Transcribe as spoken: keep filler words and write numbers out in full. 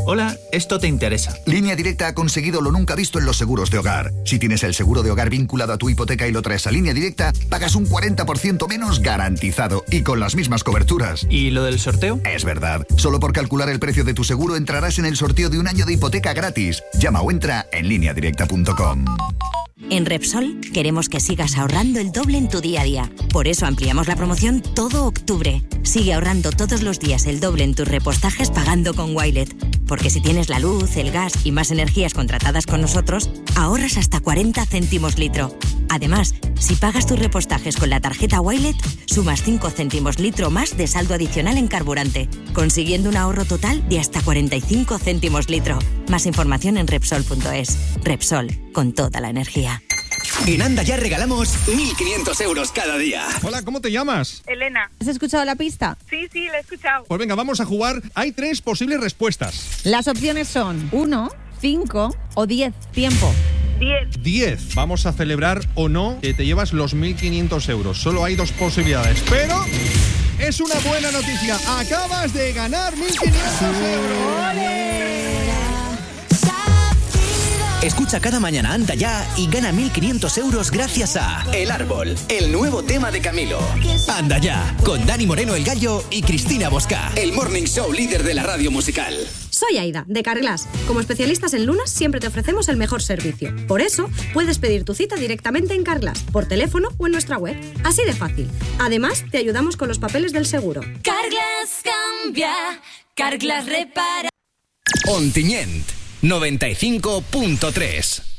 Hola, esto te interesa. Línea Directa ha conseguido lo nunca visto en los seguros de hogar. Si tienes el seguro de hogar vinculado a tu hipoteca y lo traes a Línea Directa, pagas un cuarenta por ciento menos garantizado y con las mismas coberturas. ¿Y lo del sorteo? Es verdad. Solo por calcular el precio de tu seguro entrarás en el sorteo de un año de hipoteca gratis. Llama o entra en línea directa punto com. En Repsol queremos que sigas ahorrando el doble en tu día a día. Por eso ampliamos la promoción todo octubre. Sigue ahorrando todos los días el doble en tus repostajes pagando con Wilet. Porque si tienes la luz, el gas y más energías contratadas con nosotros, ahorras hasta cuarenta céntimos litro. Además, si pagas tus repostajes con la tarjeta Wilet, sumas cinco céntimos litro más de saldo adicional en carburante, consiguiendo un ahorro total de hasta cuarenta y cinco céntimos litro. Más información en Repsol punto es. Repsol, con toda la energía. En Anda Ya regalamos mil quinientos euros cada día. Hola, ¿cómo te llamas? Elena. ¿Has escuchado la pista? Sí, sí, la he escuchado. Pues venga, vamos a jugar. Hay tres posibles respuestas. Las opciones son uno, cinco o diez. Tiempo. diez. diez. Vamos a celebrar o no que te llevas los mil quinientos euros. Solo hay dos posibilidades, pero es una buena noticia. Acabas de ganar mil quinientos euros. ¡Ole! Escucha cada mañana Anda Ya y gana mil quinientos euros gracias a El Árbol, el nuevo tema de Camilo. Anda Ya, con Dani Moreno el Gallo y Cristina Bosca, el morning show líder de la radio musical. Soy Aida, de Carglass. Como especialistas en lunas, siempre te ofrecemos el mejor servicio. Por eso, puedes pedir tu cita directamente en Carglass, por teléfono o en nuestra web. Así de fácil. Además, te ayudamos con los papeles del seguro. Carglass cambia, Carglass repara. Ontinyent, noventa y cinco punto tres.